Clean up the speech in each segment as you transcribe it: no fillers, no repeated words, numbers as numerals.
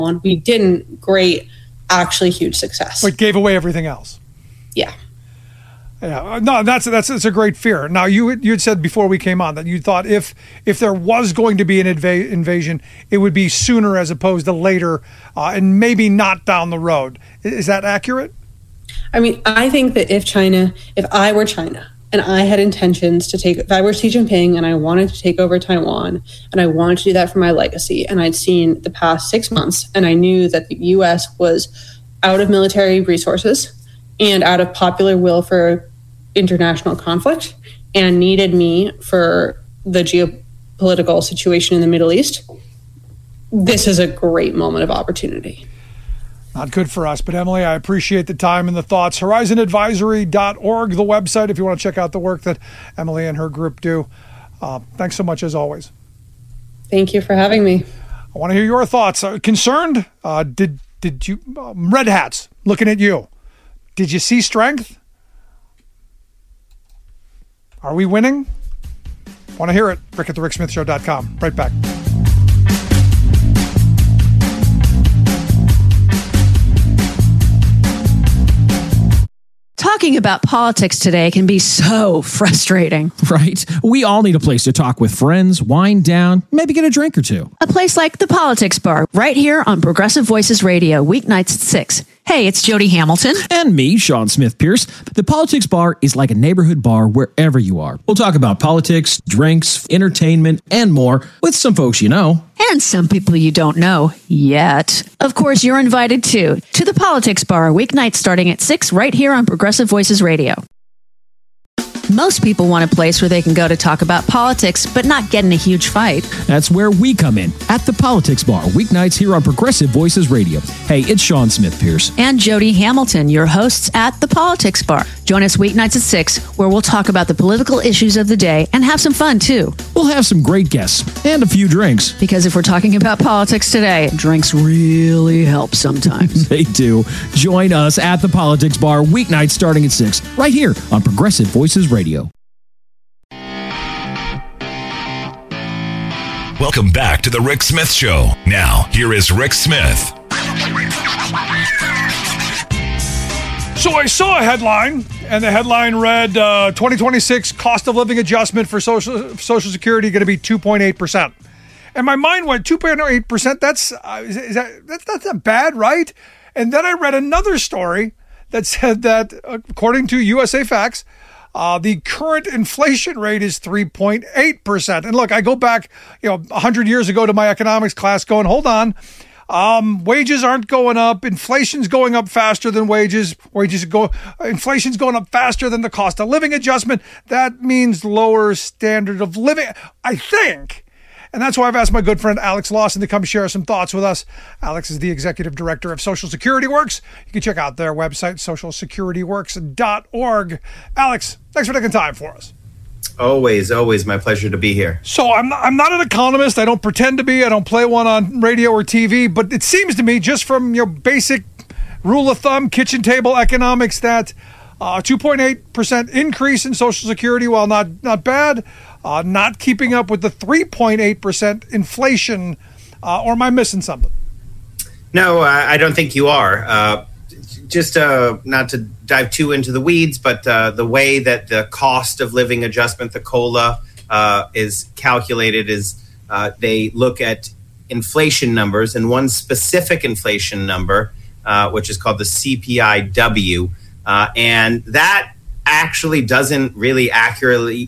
We didn't. Great, actually huge success. But gave away everything else. Yeah. Yeah, no, that's a great fear. Now, you had said before we came on that you thought if there was going to be an invasion, it would be sooner as opposed to later, and maybe not down the road. Is that accurate? I mean, I think that if I were China and I had intentions if I were Xi Jinping and I wanted to take over Taiwan and I wanted to do that for my legacy, and I'd seen the past 6 months and I knew that the U.S. was out of military resources and out of popular will for international conflict and needed me for the geopolitical situation in the Middle East, this is a great moment of opportunity. Not good for us, but Emily, I appreciate the time and the thoughts. HorizonAdvisory.org, the website, if you want to check out the work that Emily and her group do. Thanks so much, as always. Thank you for having me. I want to hear your thoughts. Concerned? Did you, Red Hats, looking at you, did you see strength? Are we winning? Want to hear it? Rick at thericksmithshow.com. Right back. Talking about politics today can be so frustrating. Right? We all need a place to talk with friends, wind down, maybe get a drink or two. A place like the Politics Bar, right here on Progressive Voices Radio, weeknights at 6. Hey, it's Jody Hamilton. And me, Sean Smith Pierce. The Politics Bar is like a neighborhood bar wherever you are. We'll talk about politics, drinks, entertainment, and more with some folks you know. And some people you don't know yet. Of course, you're invited too to the Politics Bar, weeknights starting at 6 right here on Progressive Voices Radio. Most people want a place where they can go to talk about politics, but not get in a huge fight. That's where we come in, at the Politics Bar, weeknights here on Progressive Voices Radio. Hey, it's Sean Smith Pierce. And Jody Hamilton, your hosts at the Politics Bar. Join us weeknights at 6, where we'll talk about the political issues of the day and have some fun, too. We'll have some great guests and a few drinks. Because if we're talking about politics today, drinks really help sometimes. They do. Join us at the Politics Bar, weeknights starting at 6, right here on Progressive Voices Radio. Welcome back to the Rick Smith Show. Now, here is Rick Smith. So I saw a headline, and the headline read, 2026 cost of living adjustment for Social Security going to be 2.8%. And my mind went, 2.8%, that's not bad, right? And then I read another story that said that, according to USA Facts, the current inflation rate is 3.8%. And look, I go back, 100 years ago to my economics class going, hold on, wages aren't going up. Inflation's going up faster than wages. Inflation's going up faster than the cost of living adjustment. That means lower standard of living, I think. And that's why I've asked my good friend Alex Lawson to come share some thoughts with us. Alex is the executive director of Social Security Works. You can check out their website, socialsecurityworks.org. Alex, thanks for taking time for us. Always my pleasure to be here. So I'm not an economist. I don't pretend to be. I don't play one on radio or TV. But it seems to me, just from your basic rule of thumb, kitchen table economics, that 2.8% increase in Social Security, while not bad, not keeping up with the 3.8% inflation, or am I missing something? No, I don't think you are. Just not to dive too into the weeds, but the way that the cost of living adjustment, the COLA, is calculated is they look at inflation numbers, and one specific inflation number, which is called the CPIW, and that actually doesn't really accurately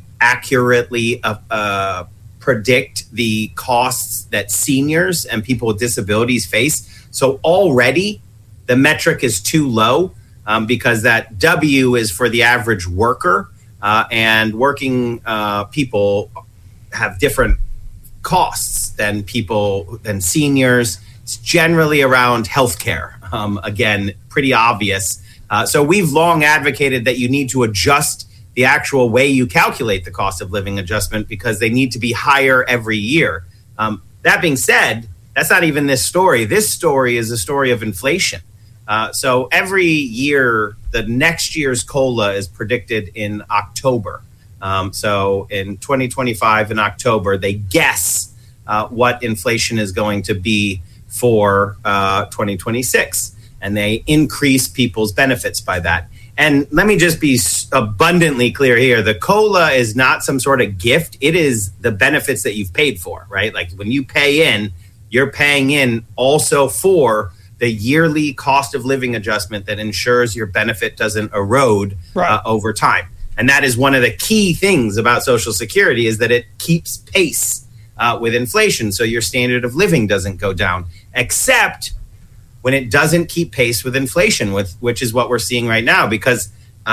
predict the costs that seniors and people with disabilities face. So already the metric is too low because that W is for the average worker, and working people have different costs than seniors. It's generally around healthcare. Again, pretty obvious. So we've long advocated that you need to adjust the actual way you calculate the cost of living adjustment because they need to be higher every year. That being said, that's not even this story. This story is a story of inflation. So every year, the next year's COLA is predicted in October. So in 2025 in October, they guess what inflation is going to be for 2026, and they increase people's benefits by that. And let me just be abundantly clear here. The COLA is not some sort of gift. It is the benefits that you've paid for, right? Like when you pay in, you're paying in also for the yearly cost of living adjustment that ensures your benefit doesn't erode over time. And that is one of the key things about Social Security, is that it keeps pace with inflation. So your standard of living doesn't go down, except when it doesn't keep pace with inflation, which is what we're seeing right now. Because,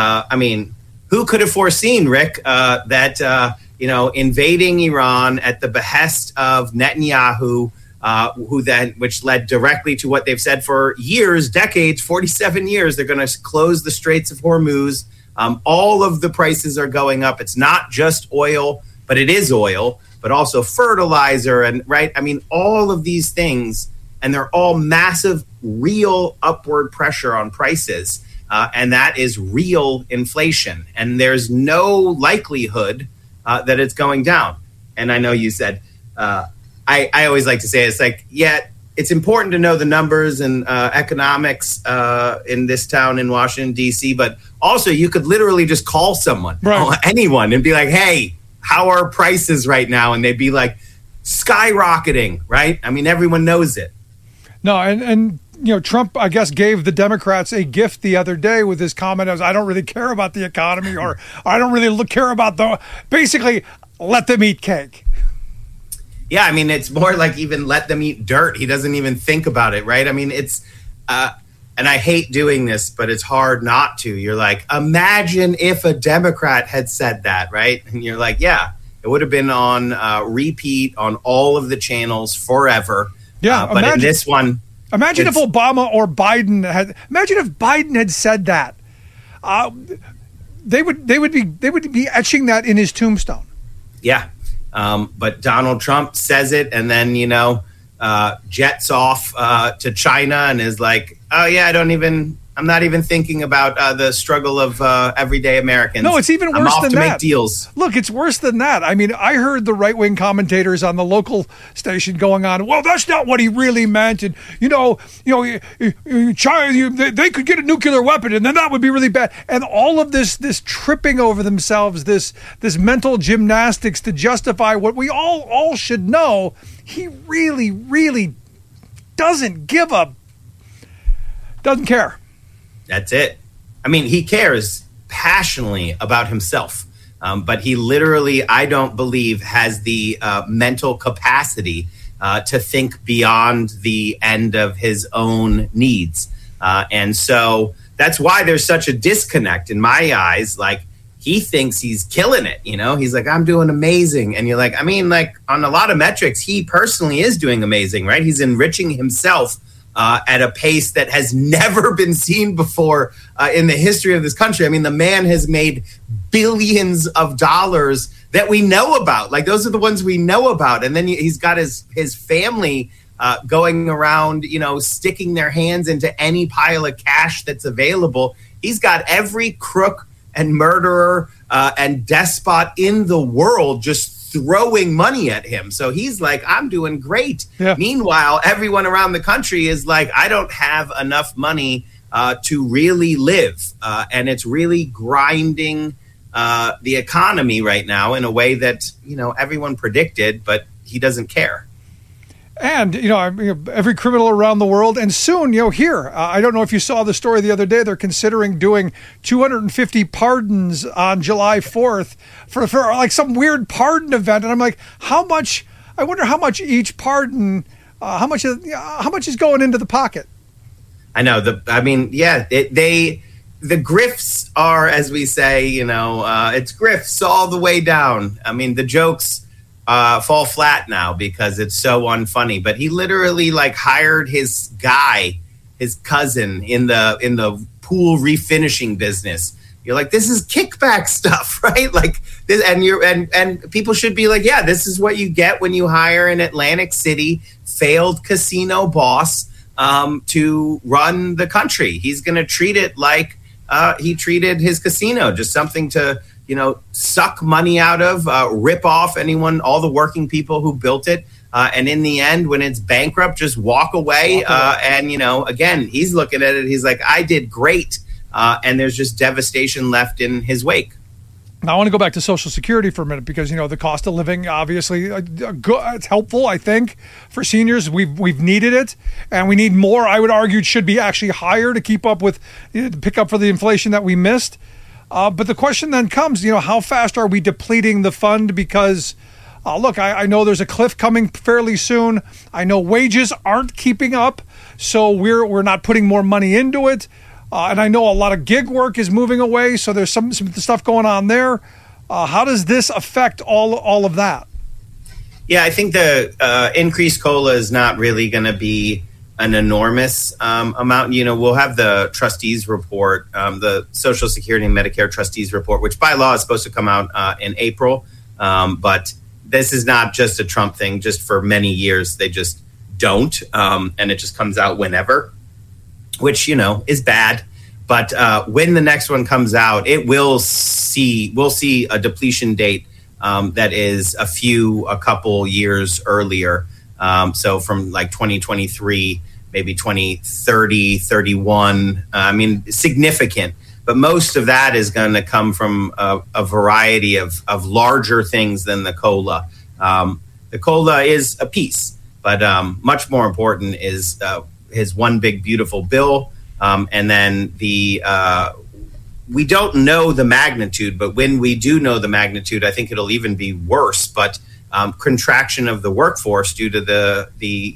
who could have foreseen, Rick, that invading Iran at the behest of Netanyahu, which led directly to what they've said for years, decades, 47 years, they're going to close the Straits of Hormuz. All of the prices are going up. It's not just oil, but it is oil, but also fertilizer and all of these things. And they're all massive, real upward pressure on prices. And that is real inflation. And there's no likelihood that it's going down. And I know you said, I always like to say, it's like, it's important to know the numbers and economics in this town in Washington, D.C. But also you could literally just call someone, anyone, and be like, hey, how are prices right now? And they'd be like, skyrocketing, right? I mean, everyone knows it. No, and Trump, I guess, gave the Democrats a gift the other day with his comment as, I don't really care about the economy, or I don't really care about basically, let them eat cake. Yeah, I mean, it's more like even let them eat dirt. He doesn't even think about it, right? I mean, it's, and I hate doing this, but it's hard not to. You're like, imagine if a Democrat had said that, right? And you're like, yeah, it would have been on repeat on all of the channels forever. Yeah, but in this one, imagine if Obama or Biden had said that, they would be etching that in his tombstone. Yeah, but Donald Trump says it, and then jets off to China and is like, oh yeah, I'm not even thinking about the struggle of everyday Americans. No, it's even worse than that. Make deals. Look, it's worse than that. I mean, I heard the right-wing commentators on the local station going on, well, that's not what he really meant. And, China, they could get a nuclear weapon, and then that would be really bad. And all of this tripping over themselves, this mental gymnastics to justify what we all should know. He really, really doesn't care. That's it. I mean, he cares passionately about himself, but he literally, I don't believe, has the mental capacity to think beyond the end of his own needs. And so that's why there's such a disconnect in my eyes. Like, he thinks he's killing it. He's like, I'm doing amazing. And you're like, I mean, like, on a lot of metrics, he personally is doing amazing, right? He's enriching himself at a pace that has never been seen before in the history of this country. I mean, the man has made billions of dollars that we know about. Like, those are the ones we know about. And then he's got his family going around, sticking their hands into any pile of cash that's available. He's got every crook and murderer and despot in the world just throwing money at him. So he's like, I'm doing great. Yeah. Meanwhile, everyone around the country is like, I don't have enough money to really live. And it's really grinding the economy right now in a way that, everyone predicted, but he doesn't care. And, every criminal around the world, and soon, here, I don't know if you saw the story the other day, they're considering doing 250 pardons on July 4th for like some weird pardon event. And I'm like, I wonder how much each pardon, how much is going into the pocket? I know. The grifts are, as we say, it's grifts all the way down. I mean, the jokes fall flat now because it's so unfunny. But he literally hired his cousin in the pool refinishing business. You're like, this is kickback stuff, right? Like this, and people should be like, yeah, this is what you get when you hire an Atlantic City failed casino boss to run the country. He's going to treat it like he treated his casino, just something to suck money out of, rip off all the working people who built it. And in the end, when it's bankrupt, just walk away. And, again, he's looking at it. He's like, I did great. And there's just devastation left in his wake. Now, I want to go back to Social Security for a minute because, the cost of living, obviously, it's helpful, I think, for seniors. We've needed it, and we need more. I would argue it should be actually higher to keep up with, to pick up for the inflation that we missed. But the question then comes, how fast are we depleting the fund? Because, look, I know there's a cliff coming fairly soon. I know wages aren't keeping up, so we're not putting more money into it. And I know a lot of gig work is moving away, so there's some stuff going on there. How does this affect all of that? Yeah, I think the increased COLA is not really going to be an enormous amount. We'll have the trustees report, the Social Security and Medicare trustees report, which by law is supposed to come out in April. But this is not just a Trump thing. Just for many years, they just don't. And it just comes out whenever, which, is bad. But when the next one comes out, we'll see a depletion date that is a couple years earlier. So from like 2023, maybe 2030, 31. Significant. But most of that is going to come from a variety of larger things than the COLA. The COLA is a piece, but much more important is his one big beautiful bill. And then we don't know the magnitude, but when we do know the magnitude, I think it'll even be worse. But contraction of the workforce due to the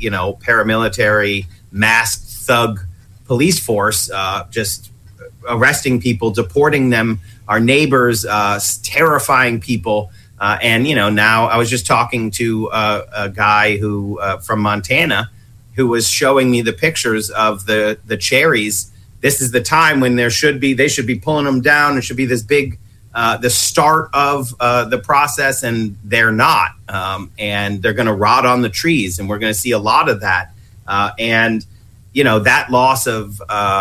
paramilitary masked thug police force just arresting people, deporting them, our neighbors, terrifying people. And now I was just talking to a guy who from Montana who was showing me the pictures of the cherries. This is the time when they should be pulling them down. It should be this big, the start of the process, and they're not. And they're going to rot on the trees, and we're going to see a lot of that. And that loss of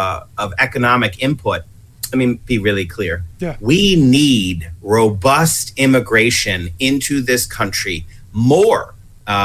economic input. Let me be really clear. Yeah. We need robust immigration into this country more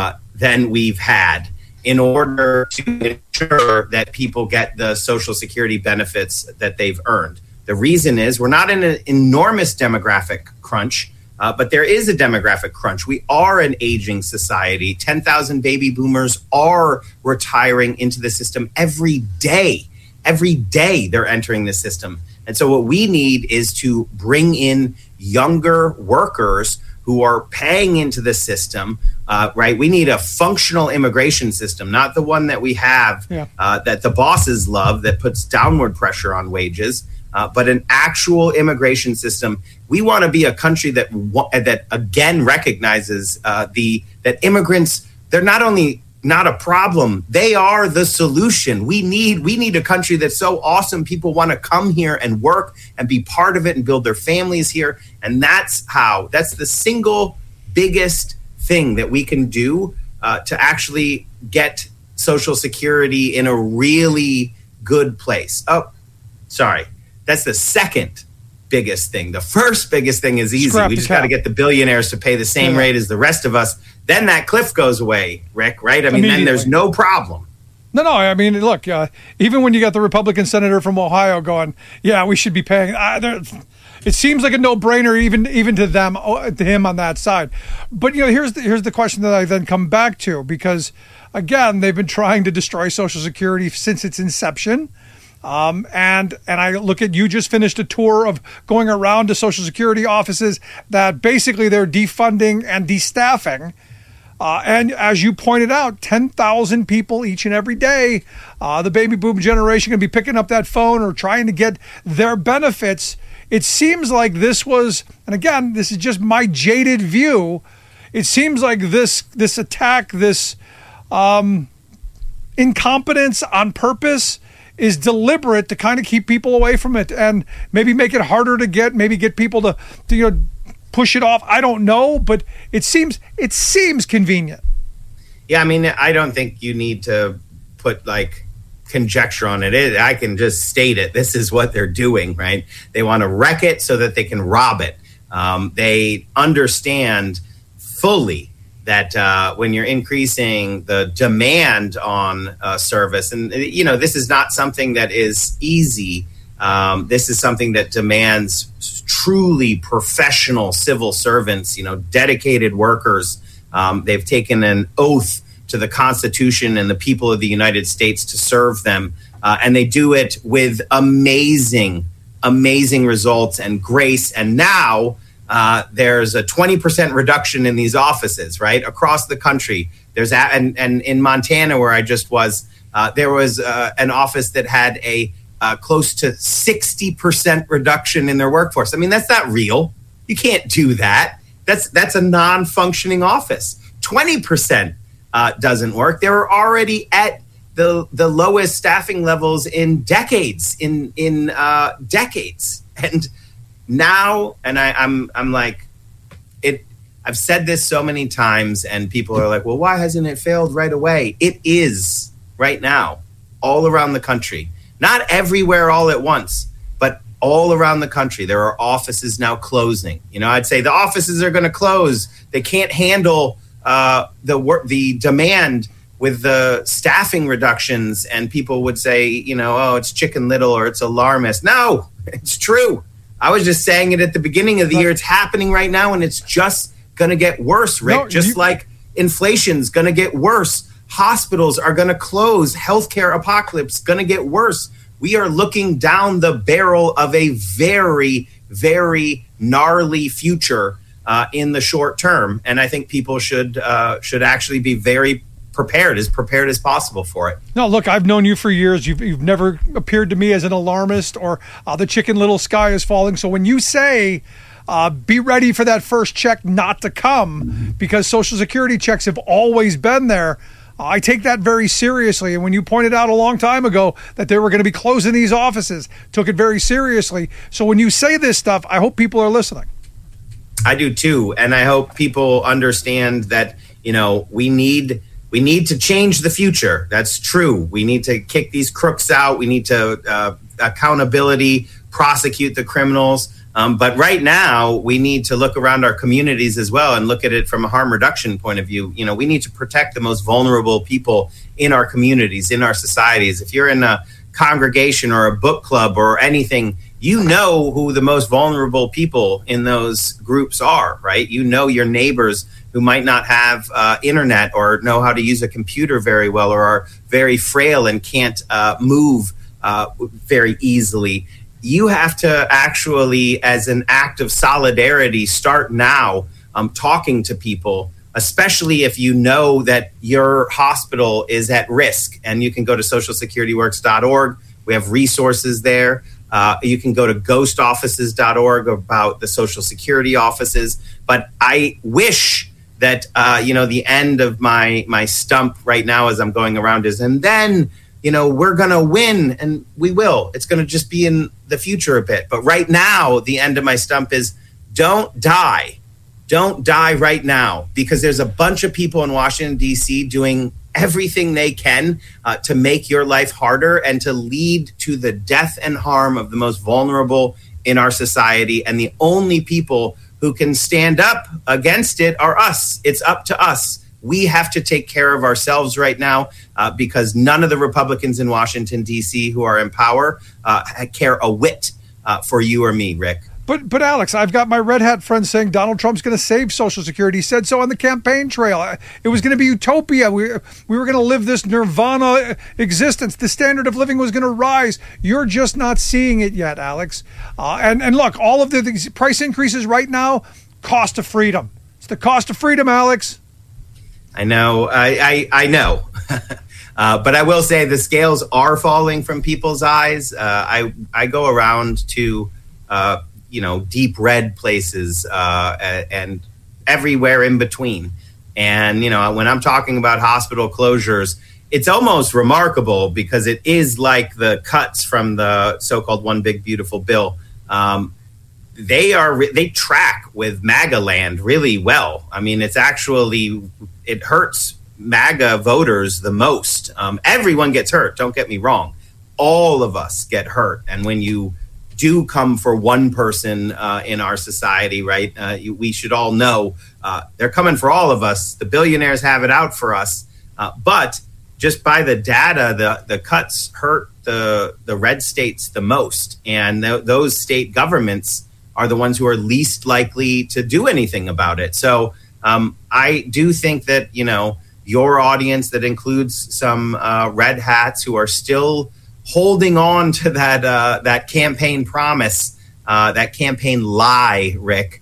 than we've had, in order to ensure that people get the Social Security benefits that they've earned. The reason is we're not in an enormous demographic crunch, but there is a demographic crunch. We are an aging society. 10,000 baby boomers are retiring into the system every day. Every day they're entering the system. And so what we need is to bring in younger workers who are paying into the system, right? We need a functional immigration system, not the one that we have that the bosses love, that puts downward pressure on wages, but an actual immigration system. We want to be a country that again recognizes that immigrants, they're not only not a problem, they are the solution. We need a country that's so awesome. People want to come here and work and be part of it and build their families here. And that's the single biggest thing that we can do to actually get Social Security in a really good place. Oh, sorry. That's the second biggest thing. The first biggest thing is easy. We just got to get the billionaires to pay the same rate as the rest of us. Then that cliff goes away, Rick, right? I mean, then there's no problem. No, I mean, look, even when you got the Republican senator from Ohio going, yeah, we should be paying. It seems like a no-brainer even to him on that side. But, here's the question that I then come back to, because, again, they've been trying to destroy Social Security since its inception. And I look at, you just finished a tour of going around to Social Security offices that basically they're defunding and destaffing. And as you pointed out, 10,000 people each and every day, the baby boom generation going to be picking up that phone or trying to get their benefits. It seems like this was, and again, this is just my jaded view, it seems like this attack, this incompetence on purpose is deliberate to kind of keep people away from it and maybe make it harder to get people to push it off. I don't know, but it seems convenient. Yeah, I mean, I don't think you need to put like conjecture on it. I can just state it. This is what they're doing, right? They want to wreck it so that they can rob it. They understand fully that when you're increasing the demand on service, and this is not something that is easy. This is something that demands truly professional civil servants, dedicated workers. They've taken an oath to the Constitution and the people of the United States to serve them. And they do it with amazing results and grace. And now there's a 20% reduction in these offices, right? Across the country. And in Montana, where I just was, there was an office that had a close to 60% reduction in their workforce. I mean, that's not real. You can't do that. That's a non-functioning office. 20% doesn't work. They were already at the lowest staffing levels in decades, in decades. And now, and I'm like, I've said this so many times, and people are like, well, why hasn't it failed right away? It is right now, all around the country. Not everywhere all at once, but all around the country. There are offices now closing. I'd say the offices are going to close. They can't handle the demand with the staffing reductions, and people would say, oh, it's Chicken Little or it's alarmist. No, it's true. I was just saying it at the beginning of the year. It's happening right now, and it's just going to get worse, Rick. Like inflation's going to get worse. Hospitals are going to close. Healthcare apocalypse going to get worse. We are looking down the barrel of a very, very gnarly future in the short term, and I think people should actually be very prepared as possible for it. No, look, I've known you for years. You've never appeared to me as an alarmist or the Chicken Little sky is falling. So when you say be ready for that first check not to come, because Social Security checks have always been there, I take that very seriously. And when you pointed out a long time ago that they were going to be closing these offices, took it very seriously. So when you say this stuff, I hope people are listening. I do too. And I hope people understand that, we need to change the future. That's true. We need to kick these crooks out. We need to accountability, prosecute the criminals. But right now, we need to look around our communities as well and look at it from a harm reduction point of view. We need to protect the most vulnerable people in our communities, in our societies. If you're in a congregation or a book club or anything, you know who the most vulnerable people in those groups are, right? Your neighbors who might not have internet or know how to use a computer very well or are very frail and can't move very easily. You have to actually, as an act of solidarity, start now talking to people, especially if you know that your hospital is at risk. And you can go to socialsecurityworks.org. We have resources there. You can go to ghostoffices.org about the Social Security offices. But I wish that, the end of my stump right now as I'm going around is, and then, we're going to win, and we will. It's going to just be in the future a bit. But right now, the end of my stump is don't die. Don't die right now, because there's a bunch of people in Washington, D.C. doing everything they can to make your life harder and to lead to the death and harm of the most vulnerable in our society. And the only people who can stand up against it are us. It's up to us. We have to take care of ourselves right now because none of the Republicans in Washington, D.C. who are in power care a whit for you or me, Rick. But Alex, I've got my red hat friends saying Donald Trump's going to save Social Security. He said so on the campaign trail. It was going to be utopia. We were going to live this nirvana existence. The standard of living was going to rise. You're just not seeing it yet, Alex. And look, all of the price increases right now, cost of freedom. It's the cost of freedom, Alex. I know. I know. But I will say the scales are falling from people's eyes. I go around to deep red places and everywhere in between. And, when I'm talking about hospital closures, it's almost remarkable because it is like the cuts from the so-called One Big Beautiful Bill. They track with MAGA land really well. I mean, it hurts MAGA voters the most. Everyone gets hurt. Don't get me wrong. All of us get hurt. And when you do come for one person in our society, right? We should all know they're coming for all of us. The billionaires have it out for us. But just by the data, the cuts hurt the red states the most. And those state governments are the ones who are least likely to do anything about it. So I do think that, your audience that includes some red hats who are still holding on to that campaign promise, that campaign lie, Rick.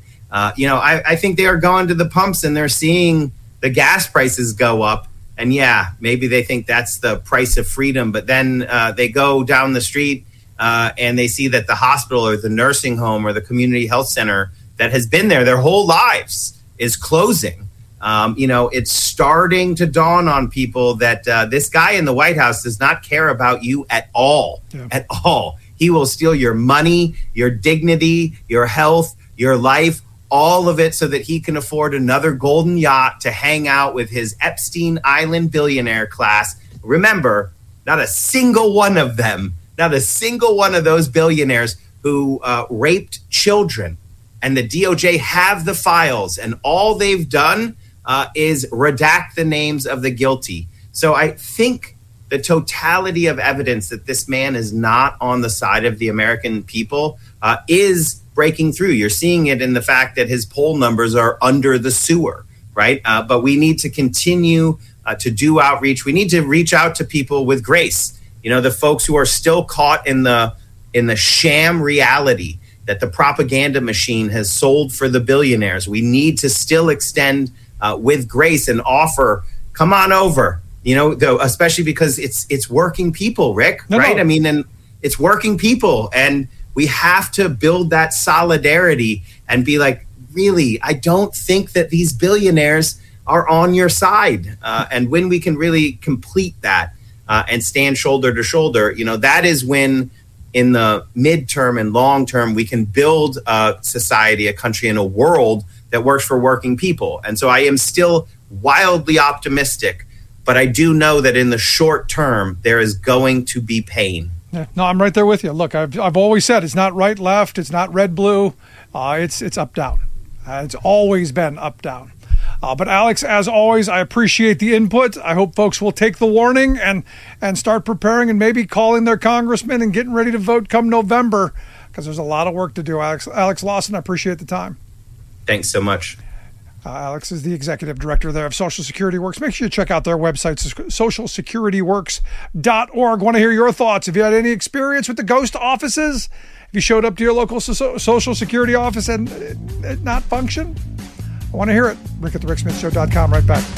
I think they are going to the pumps and they're seeing the gas prices go up. And yeah, maybe they think that's the price of freedom. But then they go down the street and they see that the hospital or the nursing home or the community health center that has been there their whole lives is closing. It's starting to dawn on people that this guy in the White House does not care about you at all, at all. He will steal your money, your dignity, your health, your life, all of it so that he can afford another golden yacht to hang out with his Epstein Island billionaire class. Remember, not a single one of them, not a single one of those billionaires who raped children. And the DOJ have the files, and all they've done is redact the names of the guilty. So I think the totality of evidence that this man is not on the side of the American people is breaking through. You're seeing it in the fact that his poll numbers are under the sewer, right? But we need to continue to do outreach. We need to reach out to people with grace. The folks who are still caught in the sham reality that the propaganda machine has sold for the billionaires. We need to still extend with grace and offer, come on over, especially because it's working people, Rick, right? I mean, and it's working people, and we have to build that solidarity and be like, really, I don't think that these billionaires are on your side. And when we can really complete that and stand shoulder to shoulder, that is when in the midterm and long term, we can build a society, a country, and a world that works for working people. And so I am still wildly optimistic, but I do know that in the short term, there is going to be pain. Yeah, no, I'm right there with you. Look, I've always said it's not right, left. It's not red, blue. It's up, down. It's always been up, down. But Alex, as always, I appreciate the input. I hope folks will take the warning and start preparing and maybe calling their congressman and getting ready to vote come November, because there's a lot of work to do. Alex Lawson, I appreciate the time. Thanks so much. Alex is the executive director there of Social Security Works. Make sure you check out their website, socialsecurityworks.org. Want to hear your thoughts. Have you had any experience with the ghost offices? Have you showed up to your local Social Security office and it not function? I want to hear it. Rick at thericksmithshow.com. Right back.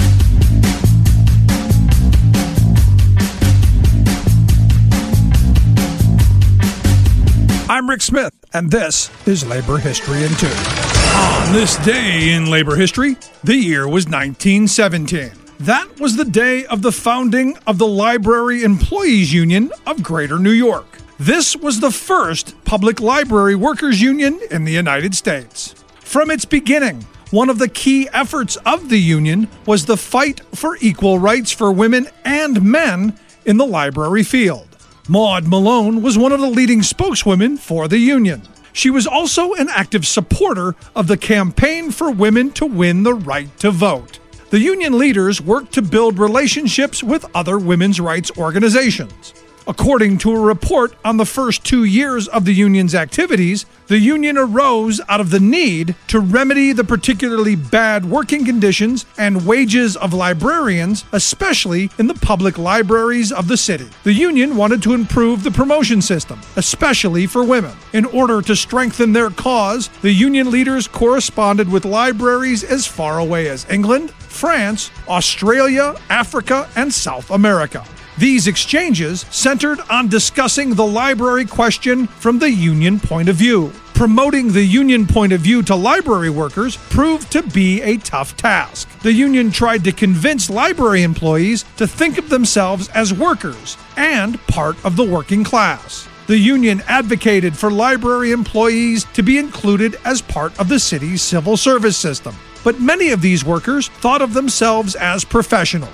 I'm Rick Smith, and this is Labor History in 2. On this day in labor history, the year was 1917. That was the day of the founding of the Library Employees Union of Greater New York. This was the first public library workers union in the United States. From its beginning, one of the key efforts of the union was the fight for equal rights for women and men in the library field. Maud Malone was one of the leading spokeswomen for the union. She was also an active supporter of the campaign for women to win the right to vote. The union leaders worked to build relationships with other women's rights organizations. According to a report on the first 2 years of the union's activities, the union arose out of the need to remedy the particularly bad working conditions and wages of librarians, especially in the public libraries of the city. The union wanted to improve the promotion system, especially for women. In order to strengthen their cause, the union leaders corresponded with libraries as far away as England, France, Australia, Africa, and South America. These exchanges centered on discussing the library question from the union point of view. Promoting the union point of view to library workers proved to be a tough task. The union tried to convince library employees to think of themselves as workers and part of the working class. The union advocated for library employees to be included as part of the city's civil service system. But many of these workers thought of themselves as professionals.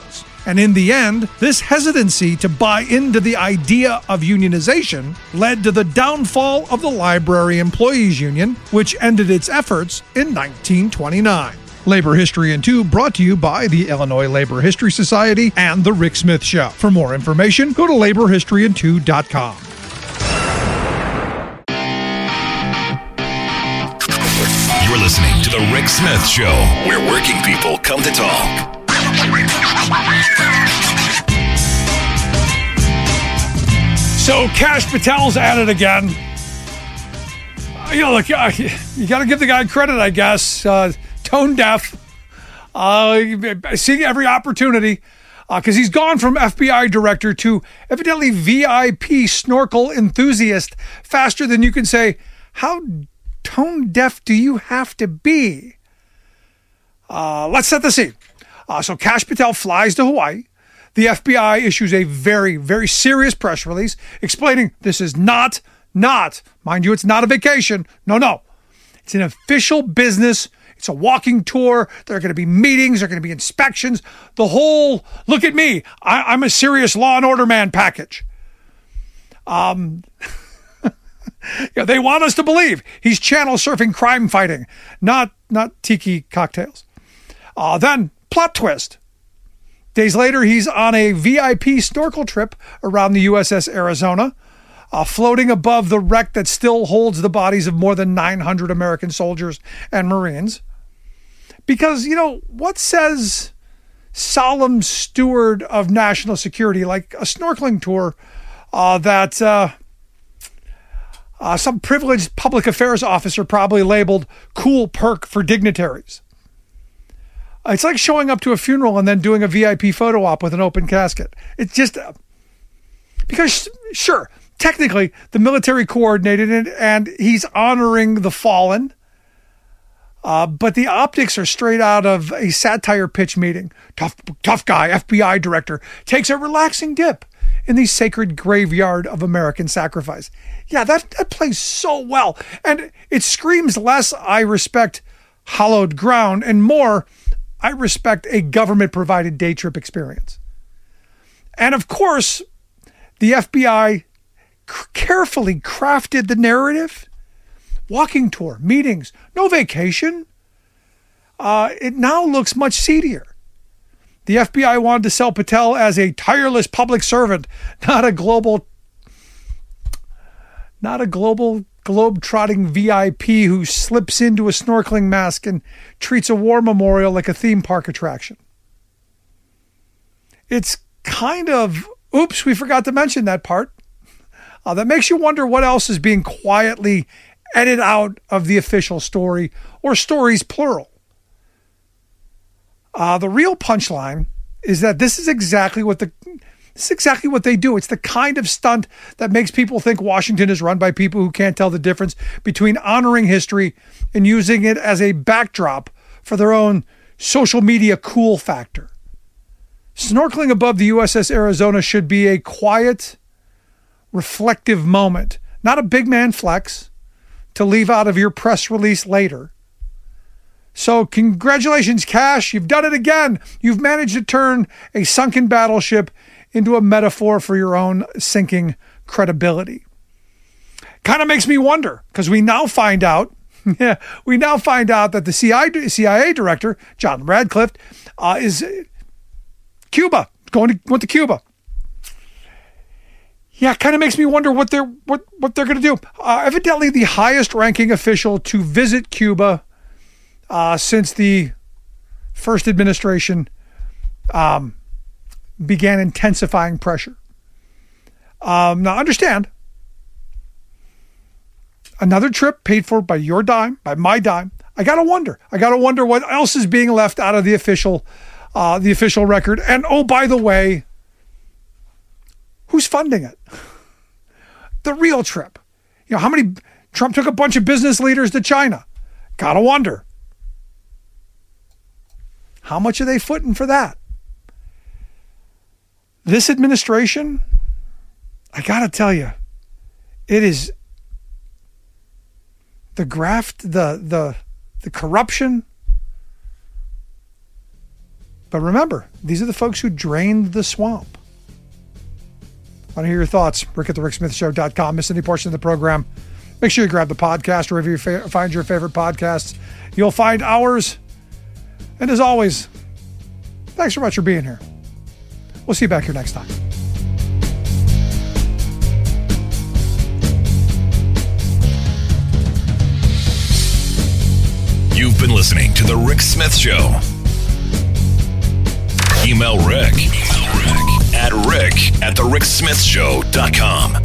And in the end, this hesitancy to buy into the idea of unionization led to the downfall of the Library Employees Union, which ended its efforts in 1929. Labor History in 2 brought to you by the Illinois Labor History Society and The Rick Smith Show. For more information, go to laborhistoryin2.com. You're listening to The Rick Smith Show, where working people come to talk. So Kash Patel's at it again. Look, you got to give the guy credit, I guess. Tone deaf, seeing every opportunity, because he's gone from FBI director to evidently VIP snorkel enthusiast faster than you can say. How tone deaf do you have to be? Let's set the scene. So Kash Patel flies to Hawaii. The FBI issues a very, very serious press release explaining this is not, mind you, it's not a vacation. No. It's an official business. It's a walking tour. There are going to be meetings. There are going to be inspections. The whole, look at me, I'm a serious law and order man package. They want us to believe he's channel surfing crime fighting, not tiki cocktails. Then, plot twist. Days later, he's on a VIP snorkel trip around the USS Arizona, floating above the wreck that still holds the bodies of more than 900 American soldiers and Marines. Because, what says solemn steward of national security, like a snorkeling tour that some privileged public affairs officer probably labeled cool perk for dignitaries? It's like showing up to a funeral and then doing a VIP photo op with an open casket. It's just because, sure, technically the military coordinated it and he's honoring the fallen. But the optics are straight out of a satire pitch meeting. Tough guy, FBI director, takes a relaxing dip in the sacred graveyard of American sacrifice. Yeah, that plays so well. And it screams less, I respect hallowed ground, and more, I respect a government-provided day trip experience. And of course, the FBI carefully crafted the narrative. Walking tour, meetings, no vacation. It now looks much seedier. The FBI wanted to sell Patel as a tireless public servant, not a global globe-trotting VIP who slips into a snorkeling mask and treats a war memorial like a theme park attraction. It's kind of, oops, we forgot to mention that part. That makes you wonder what else is being quietly edited out of the official story, or stories plural. The real punchline is that this is exactly what they do. It's the kind of stunt that makes people think Washington is run by people who can't tell the difference between honoring history and using it as a backdrop for their own social media cool factor. Snorkeling above the USS Arizona should be a quiet, reflective moment, not a big man flex to leave out of your press release later. So congratulations, Kash. You've done it again. You've managed to turn a sunken battleship into a metaphor for your own sinking credibility. Kind of makes me wonder, because we now find out that the CIA director, John Radcliffe, is Cuba, went to Cuba. Yeah, kind of makes me wonder what they're going to do. Evidently, the highest-ranking official to visit Cuba since the first administration began intensifying pressure. Now, understand, another trip paid for by your dime, by my dime. I gotta wonder what else is being left out of the official record. And oh, by the way, who's funding it? The real trip. How many? Trump took a bunch of business leaders to China. Gotta wonder. How much are they footing for that? This administration, I gotta tell you, it is the graft, the corruption. But remember, these are the folks who drained the swamp. I want to hear your thoughts. Rick at thericksmithshow.com. Miss any portion of the program, make sure you grab the podcast or if you find your favorite podcasts, you'll find ours. And as always, thanks so much for being here. We'll see you back here next time. You've been listening to The Rick Smith Show. Email Rick at rick@thericksmithshow.com.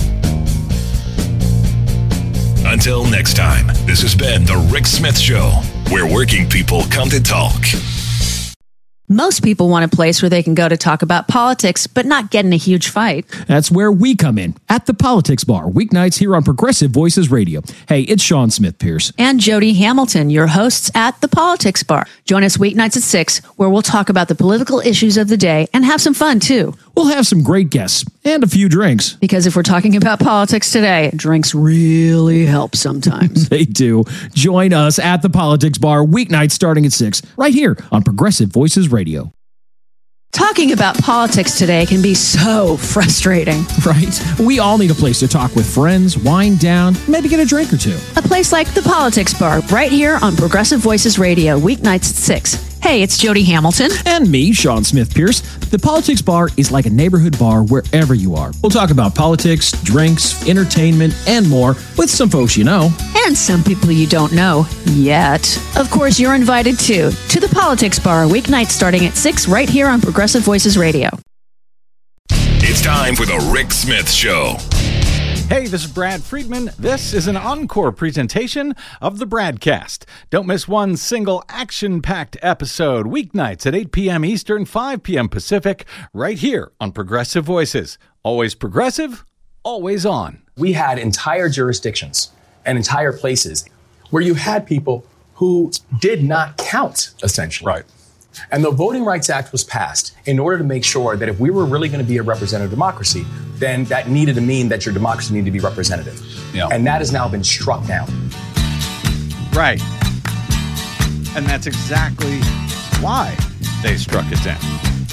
Until next time, this has been The Rick Smith Show, where working people come to talk. Most people want a place where they can go to talk about politics, but not get in a huge fight. That's where we come in, at the Politics Bar, weeknights here on Progressive Voices Radio. Hey, it's Sean Smith Pierce. And Jody Hamilton, your hosts at the Politics Bar. Join us weeknights at 6, where we'll talk about the political issues of the day and have some fun, too. We'll have some great guests and a few drinks. Because if we're talking about politics today, drinks really help sometimes. They do. Join us at the Politics Bar, weeknights starting at 6, right here on Progressive Voices Radio. Talking about politics today can be so frustrating. Right? We all need a place to talk with friends, wind down, maybe get a drink or two. A place like the Politics Bar, right here on Progressive Voices Radio, weeknights at 6. Hey, it's Jody Hamilton. And me, Sean Smith Pierce. The Politics Bar is like a neighborhood bar wherever you are. We'll talk about politics, drinks, entertainment, and more with some folks you know. And some people you don't know yet. Of course, you're invited too to the Politics Bar, weeknights starting at 6 right here on Progressive Voices Radio. It's time for The Rick Smith Show. Hey, this is Brad Friedman. This is an encore presentation of the Bradcast. Don't miss one single action-packed episode, weeknights at 8 p.m. Eastern, 5 p.m. Pacific, right here on Progressive Voices. Always progressive, always on. We had entire jurisdictions and entire places where you had people who did not count, essentially. Right. And the Voting Rights Act was passed in order to make sure that if we were really going to be a representative democracy, then that needed to mean that your democracy needed to be representative. Yeah. And that has now been struck down. Right. And that's exactly why they struck it down.